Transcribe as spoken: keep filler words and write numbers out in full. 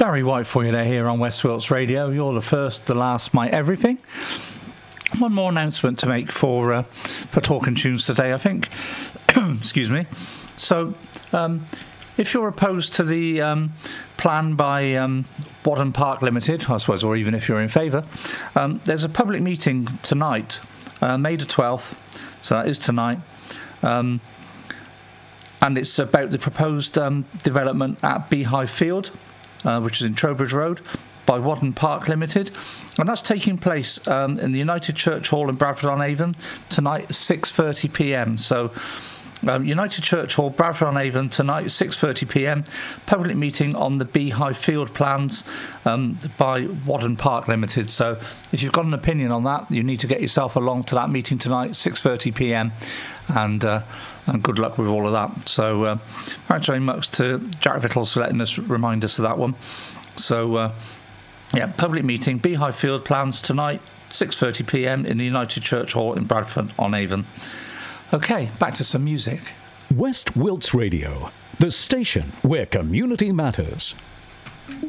Barry White for you there here on West Wilts Radio. You're the first, the last, my everything. One more announcement to make for uh, for Talking Tunes today, I think. Excuse me. So, um, if you're opposed to the um, plan by um, Wadham Park Limited, I suppose, or even if you're in favour, um, there's a public meeting tonight, uh, May the twelfth, so that is tonight, um, and it's about the proposed um, development at Beehive Field, uh, which is in Trowbridge Road, by Wadham Park Limited, and that's taking place um, in the United Church Hall in Bradford-on-Avon tonight, six thirty p m. So, um, United Church Hall, Bradford-on-Avon tonight, six thirty p m. Public meeting on the Beehive Field plans um, by Wadham Park Limited. So, if you've got an opinion on that, you need to get yourself along to that meeting tonight, six thirty p m. And uh, and good luck with all of that. So, uh, thanks very much to Jack Vittles for letting us remind us of that one. So. Uh, Yeah, public meeting, Beehive Field plans tonight, six thirty p m in the United Church Hall in Bradford-on-Avon. OK, back to some music. West Wilts Radio, the station where community matters.